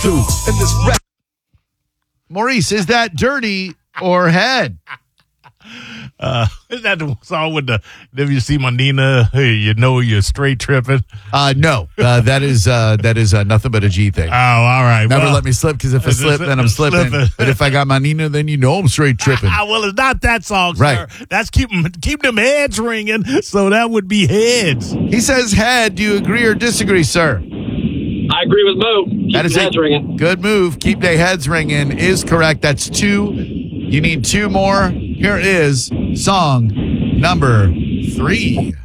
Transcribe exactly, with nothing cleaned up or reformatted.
Two in this rap. Maurice, is that dirty or head? Uh, is that the song with the, if you see my Nina, hey, you know you're straight tripping? Uh, no, uh, that is uh, that is uh, nothing but a G thing. Oh, all right. Never well, let me slip, because if I slip, then I'm slipping. slipping. But if I got my Nina, then you know I'm straight tripping. Ah, well, it's not that song, Right. sir. That's keeping keep them heads ringing, so that would be heads. He says head. Do you agree or disagree, sir? I agree with Mo. Keep That is heads a ringing. good move. Keep their heads ringing is correct. That's two. You need two more. Here is song number three.